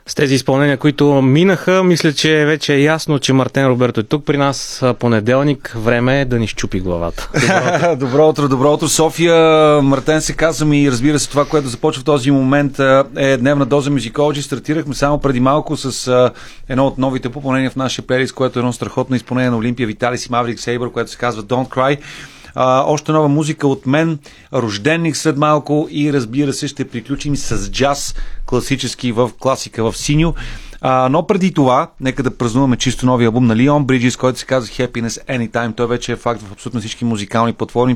С тези изпълнения, които минаха, мисля, че вече е ясно, че Мартен Роберто е тук при нас. Понеделник, време е да ни щупи главата. Добро утро, София. Мартен се казвам и разбира се, това, което започва в този момент е дневна доза Musicology. Стартирахме само преди малко с едно от новите попълнения в нашия плейлист, което е едно страхотно изпълнение на Олимпия Виталис и Маврик Сейбър, което се казва Don't Cry. Още нова музика от мен, рожденник след малко и разбира се ще приключим с джаз, класически в класика в синьо. Но преди това, нека да празнуваме чисто новия албум на Leon Bridges, който се казва Happiness Anytime. Той вече е факт в абсолютно всички музикални платформи.